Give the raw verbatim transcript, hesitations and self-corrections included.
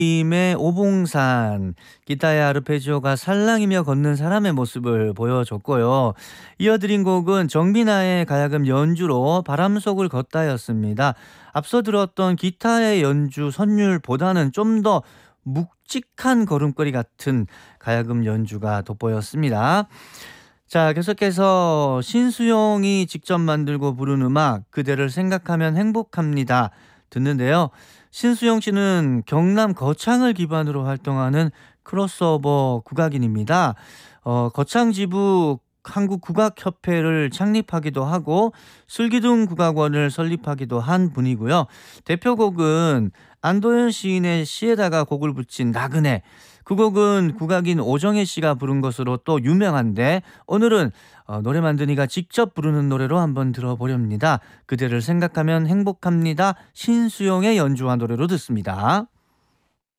임의 오봉산, 기타의 아르페지오가 살랑이며 걷는 사람의 모습을 보여줬고요. 이어드린 곡은 정빈아의 가야금 연주로 바람 속을 걷다였습니다. 앞서 들었던 기타의 연주 선율보다는 좀 더 묵직한 걸음걸이 같은 가야금 연주가 돋보였습니다. 자, 계속해서 신수용이 직접 만들고 부른 음악 그대를 생각하면 행복합니다 듣는데요. 신수용 씨는 경남 거창을 기반으로 활동하는 크로스오버 국악인입니다. 어, 거창지부 한국국악협회를 창립하기도 하고 슬기둥 국악원을 설립하기도 한 분이고요. 대표곡은 안도현 시인의 시에다가 곡을 붙인 나그네. 그 곡은 국악인 오정혜 씨가 부른 것으로 또 유명한데 오늘은 어, 노래 만드니가 직접 부르는 노래로 한번 들어보렵니다. 그대를 생각하면 행복합니다. 신수용의 연주한 노래로 듣습니다.